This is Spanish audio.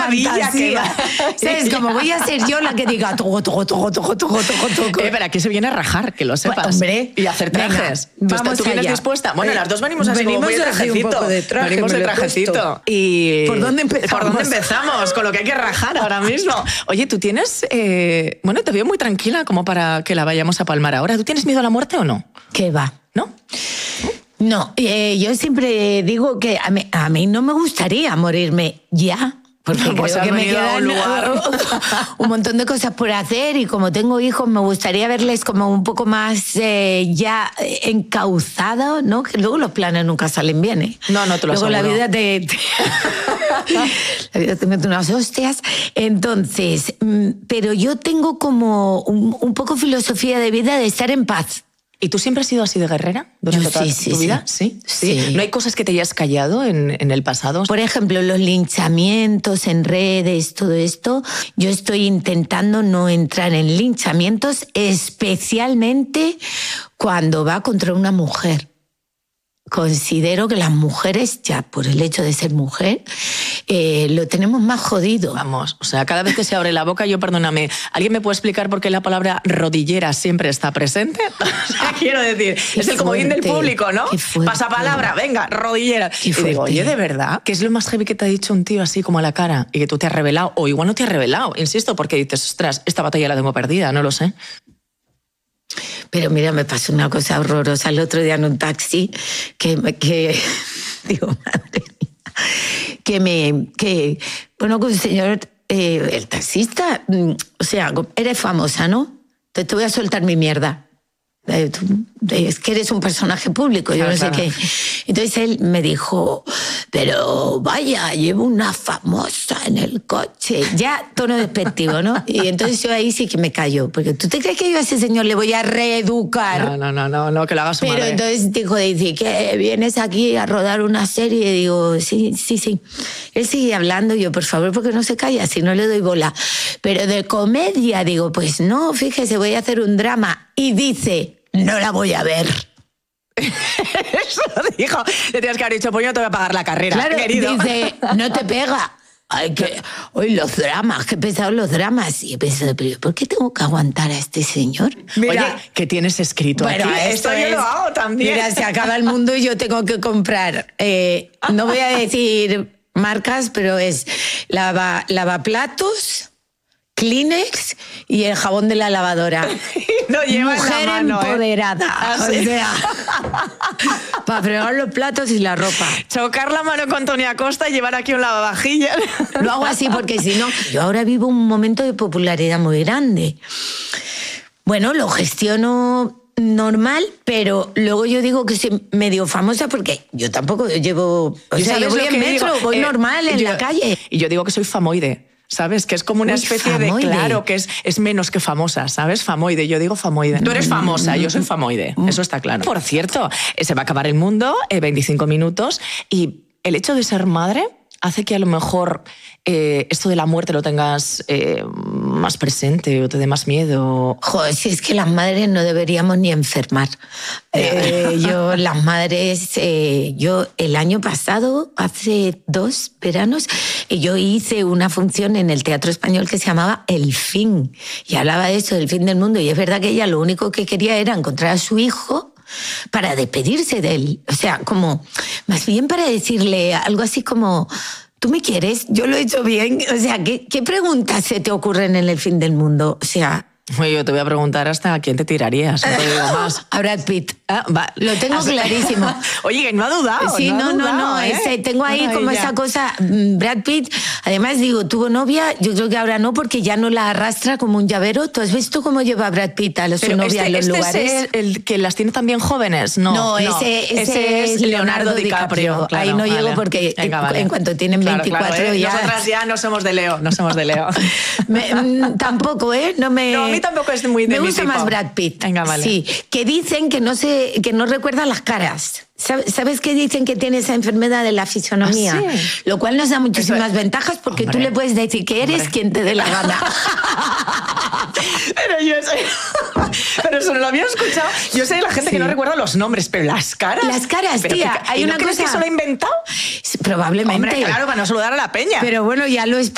maravilla que va. ¿Sabes? Como voy a ser yo la que diga toco. Pero aquí se viene a rajar, que lo sepas. Hombre, y hacer trajes. Venga, ¿Tú vienes allá. dispuesta? Bueno, las dos venimos así como muy de así un trajecito. poco de traje, venimos me de lo he trajecito. puesto. Y... ¿Por dónde empezamos? ¿Por dónde empezamos? Con lo que hay que rajar ahora mismo. Oye, tú tienes... bueno, te veo muy tranquila como para que la vayamos a palmar ahora. ¿Tú tienes miedo a la muerte o no? ¿Qué va? ¿No? No, yo siempre digo que a mí no me gustaría morirme ya. Porque Pues creo has que me venido a quedan un lugar. un montón de cosas por hacer y como tengo hijos me gustaría verles como un poco más ya encauzados, ¿no? Que luego los planes nunca salen bien, ¿eh? No te lo luego aseguro. la vida la vida te mete unas hostias. Entonces, pero yo tengo como un poco filosofía de vida de estar en paz. ¿Y tú siempre has sido así de guerrera durante Yo toda sí, tu sí, vida? sí. ¿Sí? Sí. ¿No hay cosas que te hayas callado en el pasado? Por ejemplo, los linchamientos en redes, todo esto, yo estoy intentando no entrar en linchamientos, especialmente cuando va contra una mujer. Considero que las mujeres, ya por el hecho de ser mujer, lo tenemos más jodido. Vamos, o sea, cada vez que se abre la boca, yo perdóname, ¿alguien me puede explicar por qué la palabra rodillera siempre está presente? O sea, quiero decir, Qué es el comodín del fuerte, público, ¿no? qué fuerte. Pasapalabra, venga, rodillera. Qué Y digo, fuerte. oye, ¿de verdad? ¿Qué es lo más heavy que te ha dicho un tío así como a la cara y que tú te has revelado? O igual no te has revelado, insisto, porque dices, ostras, esta batalla la tengo perdida, no lo sé. Pero mira, me pasó una cosa horrorosa el otro día en un taxi que digo, madre mía, que bueno, que un señor, el taxista, o sea, eres famosa, ¿no? Entonces te voy a soltar mi mierda. Es que eres un personaje público, yo Claro, no sé claro. qué. Entonces él me dijo, pero vaya, llevo una famosa en el coche. Ya, tono despectivo, ¿no? Y entonces yo ahí sí que me callo, porque ¿tú te crees que yo a ese señor le voy a reeducar? No, que lo haga su Pero madre. entonces dice que vienes aquí a rodar una serie. Y digo, sí. Él sigue hablando y yo, por favor, porque no se calla, si no le doy bola. Pero de comedia, digo, pues no, fíjese, voy a hacer un drama. Y dice, no la voy a ver. Eso dijo. Le tienes que haber dicho, pues yo no te voy a pagar la carrera, Claro, querido. dice, no te pega. Ay, que hoy los dramas, qué pesados los dramas. Y he pensado, pero ¿por qué tengo que aguantar a este señor? Oye, ¿qué tienes escrito Bueno, aquí? Esto yo lo hago también. Mira, se acaba el mundo y yo tengo que comprar. No voy a decir marcas, pero es lavaplatos, Kleenex y el jabón de la lavadora. No lleva Mujer en la mano, empoderada. Ah, O sí. sea, para fregar los platos y la ropa. Chocar la mano con Tony Acosta y llevar aquí un lavavajillas. Lo hago así porque si no, yo ahora vivo un momento de popularidad muy grande. Bueno, lo gestiono normal, pero luego yo digo que soy medio famosa porque yo tampoco llevo... O sea, ¿sabes yo voy lo en que metro, digo? voy normal en la calle. Y yo digo que soy famoide. ¿Sabes? Que es como una Uy, especie famoide. de... Claro, que es menos que famosa, ¿sabes? Famoide. Yo digo famoide. Tú eres famosa, yo soy famoide. Eso está claro. Por cierto, se va a acabar el mundo, 25 minutos, y el hecho de ser madre hace que a lo mejor esto de la muerte lo tengas más presente o te dé más miedo. Joder, si es que las madres no deberíamos ni enfermar. Las madres, yo el año pasado, hace 2 veranos, yo hice una función en el Teatro Español que se llamaba El Fin, y hablaba de eso, del fin del mundo, y es verdad que ella lo único que quería era encontrar a su hijo para despedirse de él. O sea, como, más bien para decirle algo así como... ¿Tú me quieres? Yo lo he hecho bien. O sea, ¿qué preguntas se te ocurren en el fin del mundo? O sea... Oye, yo te voy a preguntar hasta a quién te tirarías. No te digo más. A Brad Pitt. Ah, va. Lo tengo clarísimo. Oye, que no ha dudado. Sí, no. tengo ahí como Maravilla. esa cosa. Brad Pitt, además digo, tuvo novia, yo creo que ahora no, porque ya no la arrastra como un llavero. ¿Tú has visto cómo lleva a Brad Pitt a su Pero novia en los lugares? ¿Es el que las tiene también jóvenes? No, Ese es Leonardo DiCaprio. Claro, ahí no vale. llego porque Venga, vale. en cuanto tienen 24 ya... Nosotras ya no somos de Leo, Tampoco, ¿eh? No, a mí tampoco es muy de me mi gusta tipo. más Brad Pitt. Venga, vale. Sí, que dicen que no recuerda las caras. ¿Sabes qué dicen que tiene esa enfermedad de la fisonomía? ¿Ah, sí? Lo cual nos da muchísimas ventajas porque Hombre. tú le puedes decir que eres quien te dé la gana. Pero eso no lo había escuchado. Yo sé de la gente que no recuerda los nombres, pero las caras. Las caras, Pero tía. ¿y Hay no una crees cosa... que eso lo ha inventado? Probablemente. Hombre, claro, para no saludar a la peña. Pero bueno, ya lo es